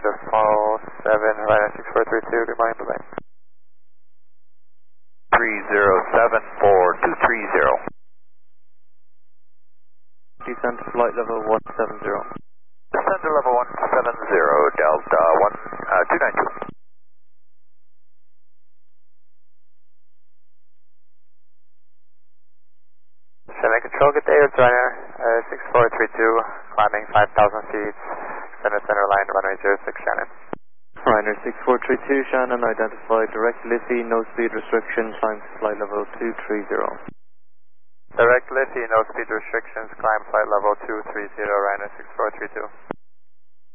to fall 7, Ryder 6432, good morning, bye-bye. 3074230. Descend to flight level 170. Descend to level 170, Delta 292. Seven Control, good day, it's Ryder 6432, climbing 5,000 feet, center line, runway 06, Shannon. Ryder 6432, Shannon, identified direct Liffey, no speed restriction, climb to flight level 230. Direct Liffey, no speed restrictions, climb flight level 230, Ryder 6432.